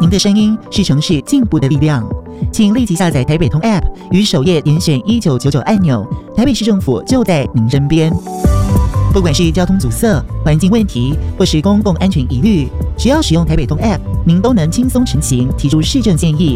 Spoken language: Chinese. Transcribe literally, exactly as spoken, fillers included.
您的声音是城市进步的力量，请立即下载台北通 App， 于首页点选一九九九按钮，台北市政府就在您身边。不管是交通阻塞、环境问题，或是公共安全疑虑，只要使用台北通 App， 您都能轻松成行，提出市政建议。